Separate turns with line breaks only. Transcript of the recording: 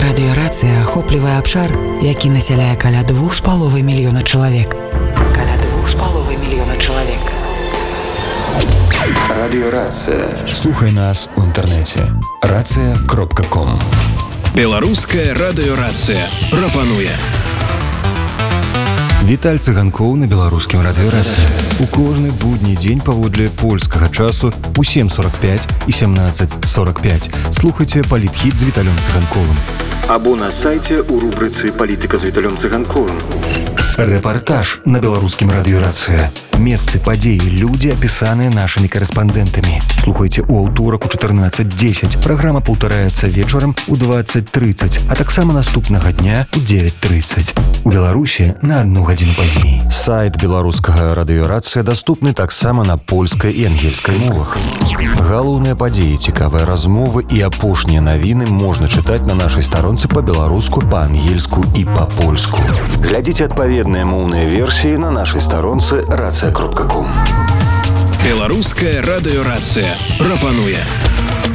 Радыёрацыя ахоплівае абшар, які насяляе каля 2,5 мільёна чалавек.
Радыёрацыя. Слухай нас у інтэрнэце. Рацыя.ком.
Беларуская радыёрацыя прапануе.
Віталь Цыганкоў на беларускім радыёрацыі. У кожны будні дзень паводле польскага часу у 7:45 і 17:45 слухайце палітхіт з Віталем Цыганковым.
Або на сайце у рубрыцы «Палітыка з Віталем Цыганковым».
Рэпартаж на беларускім радыёрацыі. Месцы, падзеі, людзі, апісаныя нашымі карэспандэнтамі. Слухайце ў аўторак у 14:10. Праграма паўтараецца вечарам у 20:30, а таксама наступнага дня у 9:30. У Беларусі на 1 гадзіну пазней. Сайт беларускага радыёрацыя даступны таксама на польскай і ангельскай мовах. Галоўныя падзеі, цікавыя размовы і апошнія навіны можна чытаць на нашай старонцы па-беларуску, па-ангельску і па-польску. Глядзіце адпаведныя моўныя версіі на нашай старонцы рацыя.ком.
Беларуская радыёрацыя прапануе.